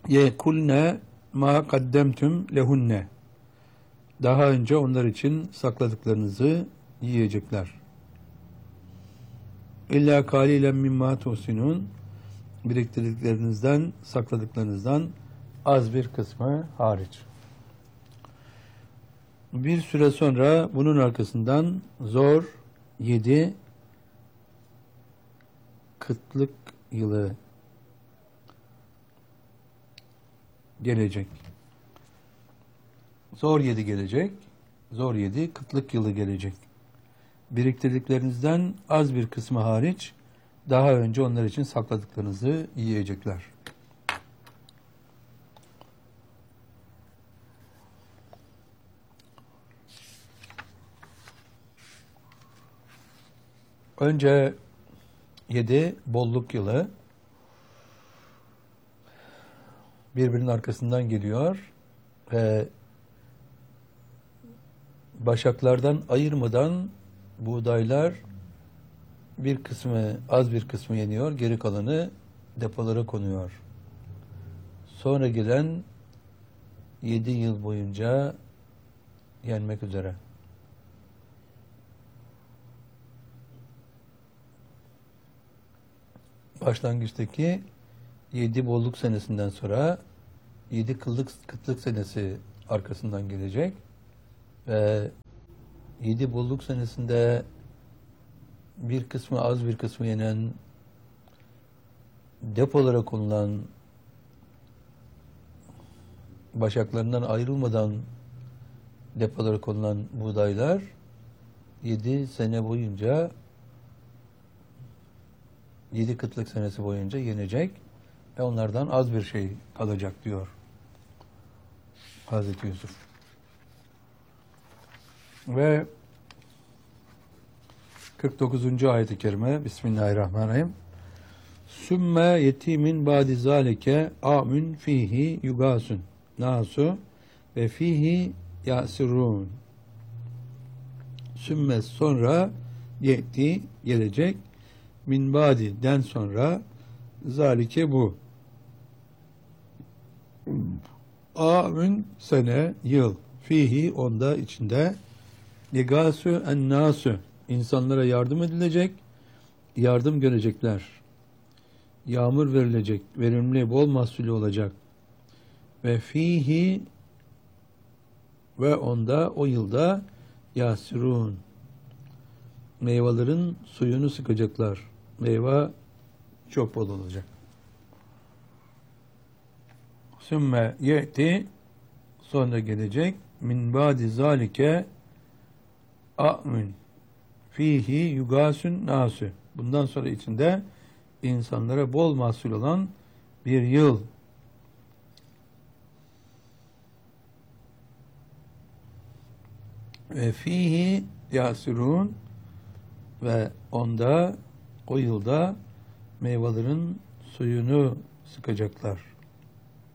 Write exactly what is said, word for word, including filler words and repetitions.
yekulne ma kaddemtüm lehunne. Daha önce onlar için sakladıklarınızı yiyecekler. İlla kalilen mimma tuhsinun. Biriktirdiklerinizden, sakladıklarınızdan az bir kısmı hariç. Bir süre sonra bunun arkasından zor yedi kıtlık yılı gelecek. Zor yedi gelecek. Zor yedi kıtlık yılı gelecek. Biriktirdiklerinizden az bir kısmı hariç daha önce onlar için sakladıklarınızı yiyecekler. Önce yedi bolluk yılı birbirinin arkasından geliyor ve başaklardan ayırmadan buğdaylar bir kısmı, az bir kısmı yeniyor, geri kalanı depolara konuyor. Sonra gelen yedi yıl boyunca yenmek üzere. Başlangıçtaki yedi bolluk senesinden sonra yedi kıtlık, kıtlık senesi arkasından gelecek ve yedi bolluk senesinde bir kısmı az bir kısmı yenen depolara konulan başaklarından ayrılmadan depolara konulan buğdaylar yedi sene boyunca yedi kıtlık senesi boyunca yenecek ve onlardan az bir şey kalacak diyor Hazreti Yusuf. Ve kırk dokuzuncu ayet-i kerime Bismillahirrahmanirrahim. Sümme yetimin ba'di zalike amün fihi yugasun nasu ve fihi yasirun. Sümme sonra yeti gelecek min ba'di'den sonra zalike bu. Amün sene yıl fihi onda içinde yegasu en nasu insanlara yardım edilecek, yardım görecekler. Yağmur verilecek, verimli, bol mahsulü olacak. Ve fihi ve onda, o yılda yasirun meyvelerin suyunu sıkacaklar. Meyve çok bol olacak. Sümme ye'ti sonra gelecek min ba'di zalike a'mün fihi yugasun nasu. Bundan sonra içinde insanlara bol mahsul olan bir yıl. Ve fihi yasirun ve onda o yılda meyvelerin suyunu sıkacaklar.